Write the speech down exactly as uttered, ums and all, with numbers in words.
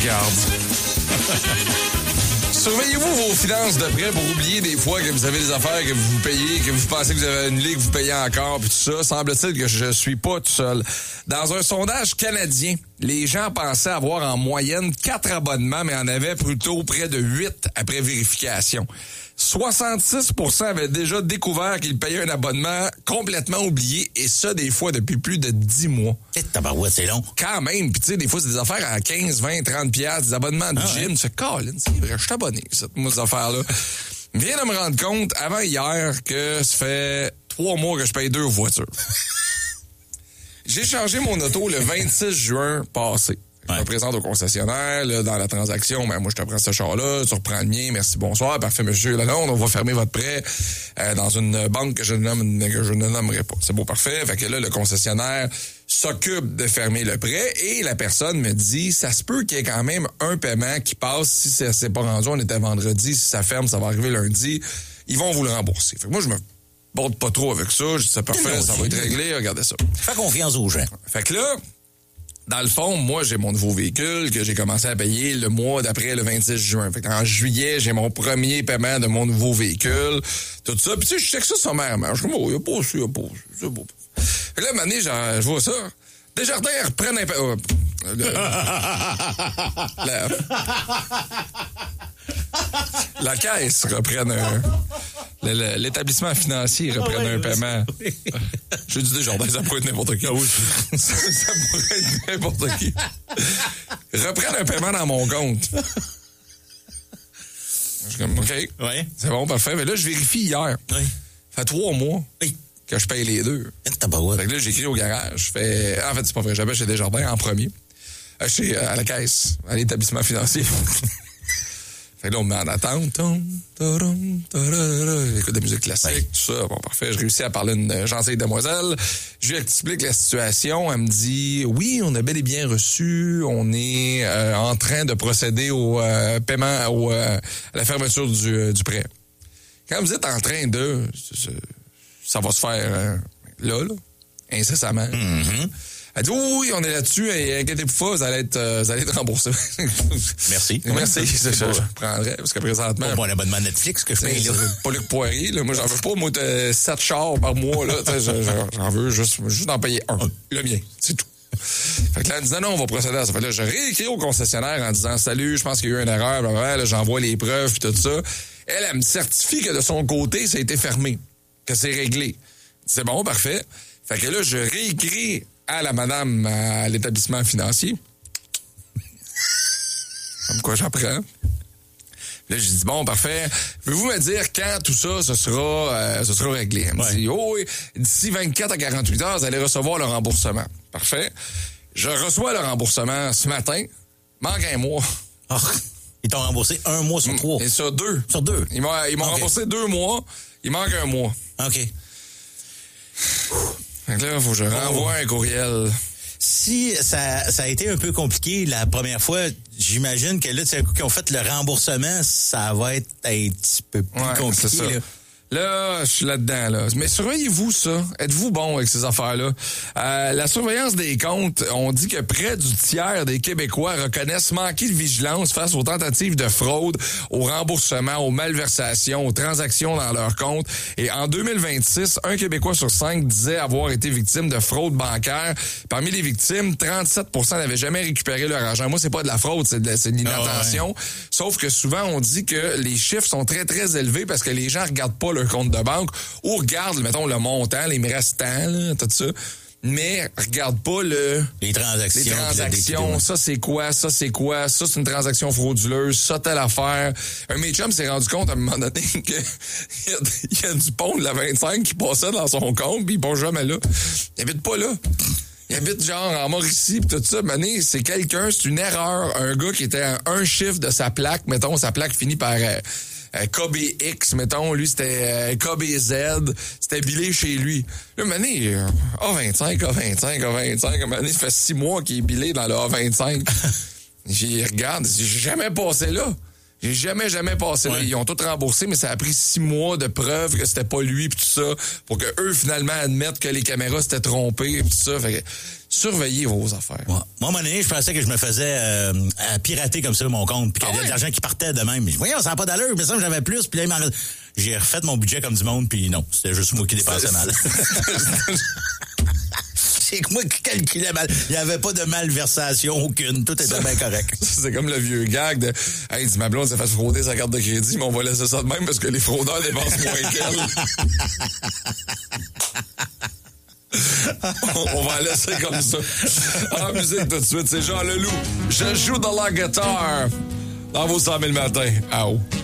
regarde. Surveillez-vous vos finances de près pour oublier des fois que vous avez des affaires que vous payez, que vous pensez que vous avez annulé, que vous payez encore, puis tout ça. Semble-t-il que je suis pas tout seul. Dans un sondage canadien, les gens pensaient avoir en moyenne quatre abonnements, mais en avaient plutôt près de huit après vérification. soixante-six pour cent avaient déjà découvert qu'ils payaient un abonnement complètement oublié, et ça, des fois, depuis plus de dix mois. Eh, tabarouette, c'est long. Quand même. Puis tu sais, des fois, c'est des affaires à quinze, vingt, trente piastres, des abonnements de ah, gym. Ouais. Tu fais, Colin, c'est vrai, je suis abonné, cette moi, ces affaires-là. Je viens de me rendre compte, avant hier, que ça fait trois mois que je paye deux voitures. J'ai changé mon auto le vingt-six juin passé. Je me présente au concessionnaire, là, dans la transaction, ben moi je te prends ce char-là, tu reprends le mien, merci, bonsoir, parfait monsieur Lalonde, on va fermer votre prêt euh, dans une banque que je, nomme, que je ne nommerai pas. C'est beau, parfait. Fait que là, le concessionnaire s'occupe de fermer le prêt et la personne me dit, ça se peut qu'il y ait quand même un paiement qui passe, si ça s'est pas rendu, on était vendredi, si ça ferme, ça va arriver lundi, ils vont vous le rembourser. Fait que moi, je me borde pas trop avec ça, je dis, c'est parfait, ça va être réglé, regardez ça. Fais confiance aux gens. Fait que là, dans le fond, moi, j'ai mon nouveau véhicule que j'ai commencé à payer le mois d'après, le vingt-six juin. Fait qu'en juillet, j'ai mon premier paiement de mon nouveau véhicule. Tout ça. Puis tu sais, je check ça sommairement. Je suis comme, oh, il n'y a pas su, il n'y a pas su. C'est beau. Fait que là, à un moment donné, je vois ça. Desjardins reprennent un paiement. Oh, la... la caisse reprenne un... L'établissement financier reprenne oh, oui, un oui, paiement. Oui. Je dis Desjardins, ça pourrait être n'importe qui. Ah oui. ça, ça pourrait être n'importe qui. Reprenne un paiement dans mon compte. Je suis comme, OK. Oui. C'est bon, parfait. Mais là, je vérifie hier. Oui. Ça fait trois mois oui. que je paye les deux. Fait que là, j'écris au garage. Je fais, en fait, c'est pas vrai, j'appelle chez Desjardins en premier. Chez, à la caisse, à l'établissement financier. Fait que là, on me met en attente. J'écoute de la musique classique, ouais. Tout ça. Bon, parfait. Je réussis à parler à une gentille demoiselle. Je lui explique la situation. Elle me dit, oui, on a bel et bien reçu. On est euh, en train de procéder au euh, paiement, au, euh, à la fermeture du, euh, du prêt. Quand vous êtes en train de... Ça va se faire euh, là, là, incessamment. Mm-hmm. Elle dit, oh, oui, on est là-dessus, et inquiétez-vous pas, vous allez être, euh, vous allez être remboursé. Merci. Merci, c'est ça, je prendrais, parce que présentement... Pas bon abonnement Netflix que je paye, là. Pas Luc Poirier, là. Moi, j'en veux pas, moi, sept chars par mois, là. J'en veux juste, juste en payer un. Le mien, c'est tout. Fait que là, elle disait, non, on va procéder à ça. Fait que là, je réécris au concessionnaire en disant, salut, je pense qu'il y a eu une erreur, blablabla, là, j'envoie les preuves, puis tout ça. Elle, elle me certifie que de son côté, ça a été fermé, que c'est réglé. C'est bon, parfait. Fait que là, je réécris à la madame à l'établissement financier. Comme quoi j'apprends. Là, j'ai dit, bon, parfait. Pouvez-vous me dire quand tout ça, ce sera, euh, ce sera réglé? Elle me ouais. dit, oh oui, d'ici vingt-quatre à quarante-huit heures, vous allez recevoir le remboursement. Parfait. Je reçois le remboursement ce matin. Manque un mois. Oh, ils t'ont remboursé un mois sur trois. Et sur deux. Sur deux. Ils m'ont, ils m'ont okay. remboursé deux mois. Il manque un mois. OK. Donc là, il faut que je renvoie oh. un courriel. Si ça, ça a été un peu compliqué la première fois, j'imagine que là, tu sais, qu'ils ont fait le remboursement, ça va être un petit peu plus ouais, compliqué. C'est ça. Là. Là, je suis là-dedans, là. Mais surveillez-vous ça. Êtes-vous bon avec ces affaires-là? Euh, la surveillance des comptes, on dit que près du tiers des Québécois reconnaissent manquer de vigilance face aux tentatives de fraude, aux remboursements, aux malversations, aux transactions dans leurs comptes. Et en deux mille vingt-six, un Québécois sur cinq disait avoir été victime de fraude bancaire. Parmi les victimes, trente-sept pour cent n'avaient jamais récupéré leur argent. Moi, c'est pas de la fraude, c'est de, la, c'est de l'inattention. Oh, ouais. Sauf que souvent, on dit que les chiffres sont très, très élevés parce que les gens regardent pas leur compte de banque ou regardent, mettons, le montant, les restants, là, tout ça. Mais regarde pas le... Les transactions. Les transactions, ça c'est quoi, ça c'est quoi, ça c'est une transaction frauduleuse, ça telle affaire. Un mes chums s'est rendu compte à un moment donné qu'il y, y a du pont de la vingt-cinq qui passait dans son compte, puis il passe jamais là. Il habite pas là. Il habite genre en Mauricie pis tout ça. Mané, c'est quelqu'un, c'est une erreur. Un gars qui était à un chiffre de sa plaque, mettons, sa plaque finit par... Euh, K B X, mettons, lui, c'était K B Z, c'était billé chez lui. Là, mané, A vingt-cinq, A vingt-cinq, A vingt-cinq, mané, ça fait six mois qu'il est billé dans le A vingt-cinq. J'y regarde, j'ai jamais passé là. J'ai jamais, jamais passé là. Ouais. Ils ont tout remboursé, mais ça a pris six mois de preuves que c'était pas lui pis tout ça, pour que eux, finalement, admettent que les caméras s'étaient trompées pis tout ça. Fait que, surveillez vos affaires. Ouais. Moi, à un moment donné, je pensais que je me faisais euh, à pirater comme ça mon compte, puis qu'il y avait Ah ouais? de l'argent qui partait de même. Mais voyons, ça n'a pas d'allure, mais ça, j'avais plus, puis là, il m'en reste- j'ai refait mon budget comme du monde, puis non, c'était juste moi qui dépensais mal. C'est que moi qui calculais mal. Il n'y avait pas de malversation aucune. Tout était bien correct. C'est comme le vieux gag de « Hey, dis ma blonde, ça fait frauder sa carte de crédit, mais on va laisser ça de même parce que les fraudeurs dépensent moins qu'elle. » On va la laisser comme ça. En musique tout de suite, c'est Jean Leloup. Je joue de la guitare dans vos cent mille matins. Au.